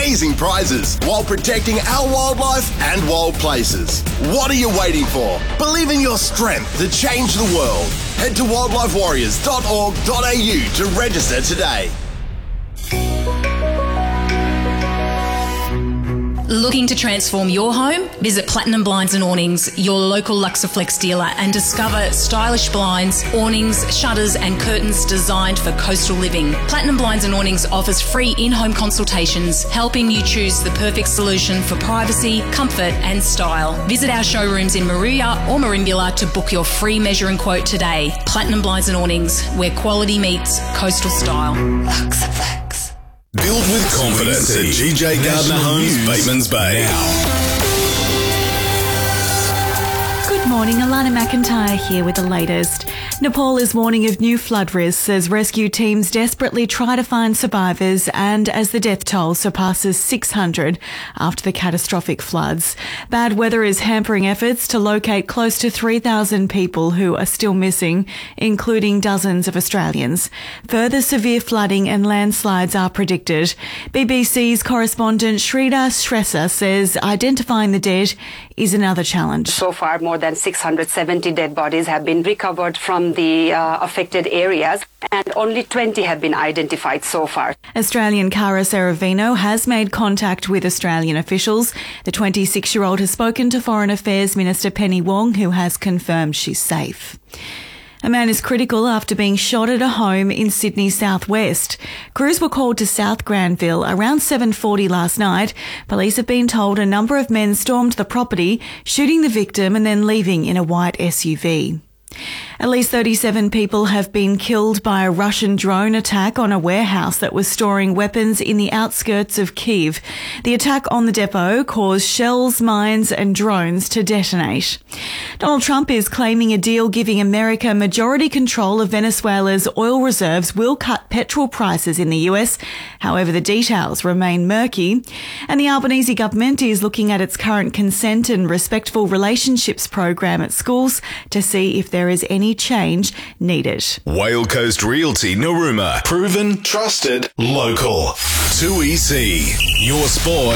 amazing prizes while protecting our wildlife and wild places. What are you waiting for? Believe in your strength to change the world. Head to wildlifewarriors.org.au to register today. Looking to transform your home? Visit Platinum Blinds and Awnings, your local Luxaflex dealer, and discover stylish blinds, awnings, shutters and curtains designed for coastal living. Platinum Blinds and Awnings offers free in-home consultations, helping you choose the perfect solution for privacy, comfort and style. Visit our showrooms in Moruya or Merimbula to book your free measure and quote today. Platinum Blinds and Awnings, where quality meets coastal style. Luxaflex. Build with confidence at GJ Gardner Homes, Batemans Bay. Good morning, Alana McIntyre here with the latest. Nepal is warning of new flood risks as rescue teams desperately try to find survivors and as the death toll surpasses 600 after the catastrophic floods. Bad weather is hampering efforts to locate close to 3,000 people who are still missing, including dozens of Australians. Further severe flooding and landslides are predicted. BBC's correspondent Shrida Shrestha says identifying the dead is another challenge. So far, more than 670 dead bodies have been recovered from the affected areas, and only 20 have been identified so far. Australian Cara Seravino has made contact with Australian officials. The 26-year-old has spoken to Foreign Affairs Minister Penny Wong, who has confirmed she's safe. A man is critical after being shot at a home in Sydney's southwest. Crews were called to South Granville around 7:40 last night. Police have been told a number of men stormed the property, shooting the victim and then leaving in a white SUV. At least 37 people have been killed by a Russian drone attack on a warehouse that was storing weapons in the outskirts of Kyiv. The attack on the depot caused shells, mines and drones to detonate. Donald Trump is claiming a deal giving America majority control of Venezuela's oil reserves will cut petrol prices in the US. However, the details remain murky. And the Albanese government is looking at its current consent and respectful relationships program at schools to see if there is any change needed. Whale Coast Realty Narooma. Proven, trusted, local. 2EC. Your sport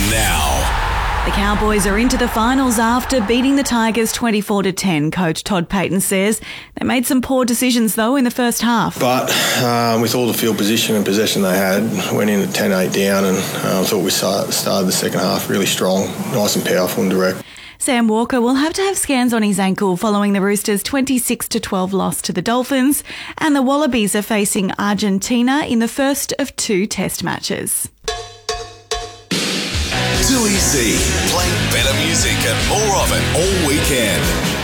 now. The Cowboys are into the finals after beating the Tigers 24-10. Coach Todd Payton says they made some poor decisions though in the first half. But with all the field position and possession they had, went in at 10-8 down and thought we started the second half really strong, nice and powerful and direct. Sam Walker will have to have scans on his ankle following the Roosters' 26-12 loss to the Dolphins, and the Wallabies are facing Argentina in the first of 2 test matches. 2EC. Play better music and more of it all weekend.